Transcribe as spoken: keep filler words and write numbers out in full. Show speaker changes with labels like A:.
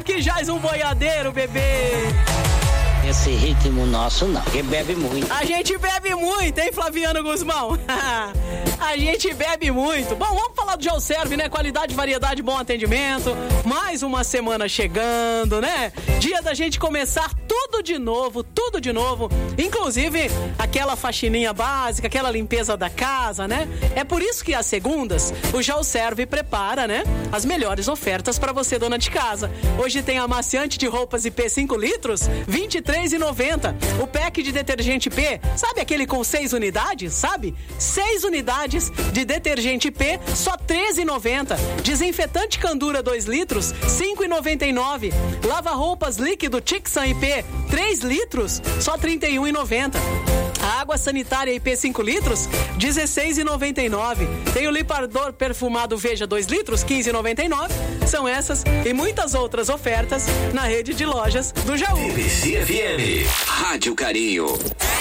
A: que jaz um boiadeiro, bebê.
B: Esse ritmo nosso não, que bebe muito.
A: A gente bebe muito, hein, Flaviano Guzmão? A gente bebe muito. Bom, vamos falar do GeoServe, né? Qualidade, variedade, bom atendimento. Mais uma semana chegando, né? Dia da gente começar tudo de novo, tudo de novo. Inclusive, aquela faxininha básica, aquela limpeza da casa, né? É por isso que às segundas, o GeoServe prepara, né? As melhores ofertas para você, dona de casa. Hoje tem amaciante de roupas I P cinco litros, vinte e três reais e noventa centavos. O pack de detergente P, sabe aquele com seis unidades, sabe? seis unidades de detergente P, só treze reais e noventa centavos. Desinfetante Candura dois litros, cinco reais e noventa e nove centavos. Lava-roupas líquido Tixan I P, três litros, só trinta e um reais e noventa centavos. A água sanitária I P cinco litros, dezesseis reais e noventa e nove centavos. Tem o limpador perfumado Veja dois litros, quinze reais e noventa e nove centavos. São essas e muitas outras ofertas na rede de lojas do Jaú.
C: M C F M, Rádio Carinho.